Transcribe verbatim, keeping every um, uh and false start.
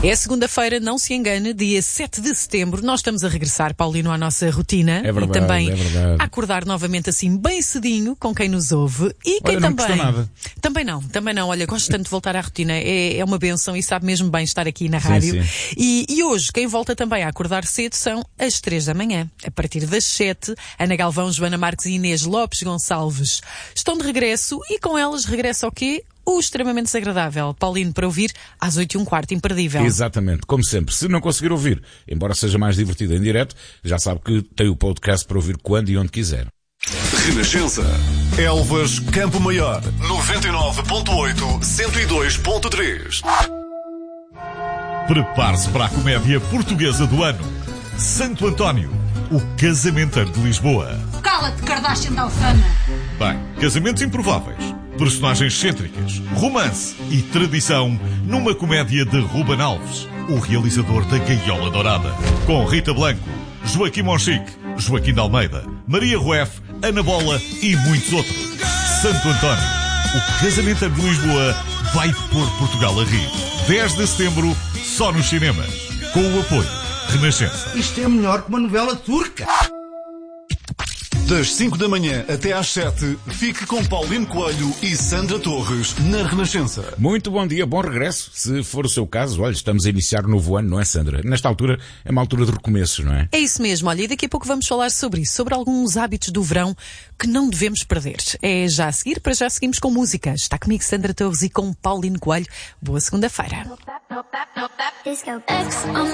É segunda-feira, não se engane, dia sete de setembro. Nós estamos a regressar, Paulino, à nossa rotina. É verdade, e também é verdade. a acordar novamente assim bem cedinho com quem nos ouve. E quem Olha, não também. custa nada. Também não, também não. Olha, gosto tanto de voltar à rotina. É, é uma benção e sabe mesmo bem estar aqui na rádio. Sim, sim. E, e hoje, quem volta também a acordar cedo são as três da manhã. A partir das sete, Ana Galvão, Joana Marques e Inês Lopes Gonçalves estão de regresso e com elas regressa o quê? O extremamente desagradável. Paulino, para ouvir às oito e um quarto, imperdível. Exatamente, como sempre. Se não conseguir ouvir, embora seja mais divertido em direto, já sabe que tem o podcast para ouvir quando e onde quiser. Renascença. Elvas, Campo Maior. noventa e nove ponto oito, cento e dois ponto três. Prepare-se para a comédia portuguesa do ano. Santo António, o casamenteiro de Lisboa. Cala-te, Kardashian da Alfama. Bem, casamentos improváveis, personagens excêntricas, romance e tradição numa comédia de Ruben Alves, o realizador da Gaiola Dourada. Com Rita Blanco, Joaquim Monchique, Joaquim de Almeida, Maria Rueff, Ana Bola e muitos outros. Santo António, o casamenteiro de Lisboa vai pôr Portugal a rir. dez de setembro, só nos cinemas. Com o apoio Renascença. Isto é melhor que uma novela turca. Das cinco da manhã até às sete, fique com Paulino Coelho e Sandra Torres na Renascença. Muito bom dia, bom regresso. Se for o seu caso, olha, estamos a iniciar um novo ano, não é, Sandra? Nesta altura é uma altura de recomeços, não é? É isso mesmo, olha, e daqui a pouco vamos falar sobre isso, sobre alguns hábitos do verão que não devemos perder. É já a seguir, para já seguimos com música. Está comigo Sandra Torres e com Paulino Coelho. Boa segunda-feira. Disco. X on